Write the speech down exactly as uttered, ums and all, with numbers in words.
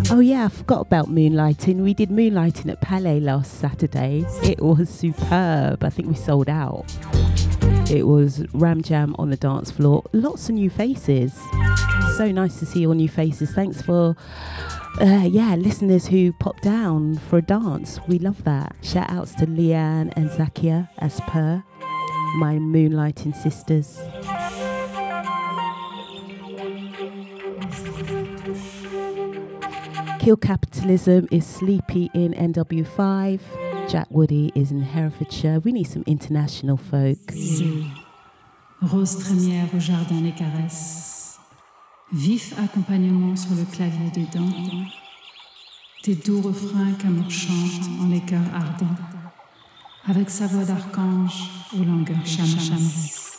Oh yeah, I forgot about moonlighting. We did moonlighting at Palais last Saturday. It was superb. I think we sold out. It was ram jam on the dance floor. Lots of new faces. So nice to see all new faces. Thanks for, uh, yeah, listeners who popped down for a dance. We love that. Shout outs to Leanne and Zakia, as per, my moonlighting sisters. Kill Capitalism is Sleepy in N W five. Jack Woody is in Herefordshire. We need some international folk. Rose trémière au jardin les caresses. Vif accompagnement sur le clavier des dents. Tes doux refrains qu'amour chante en les cœurs ardents. Avec sa voix d'archange aux langueurs chamasses.